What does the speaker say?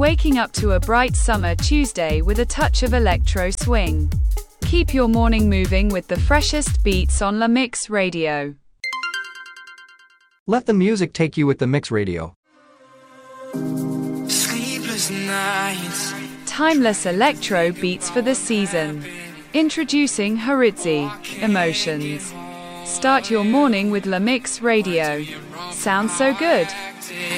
waking up to a bright summer Tuesday with a touch of electro swing. Keep your morning moving with the freshest beats on La Mix Radio. Let the music take you with the Mix Radio. Sleepless nights. Timeless electro beats for the season. Introducing Haridzi, Emotions. Start your morning with La Mix Radio. Sounds so good.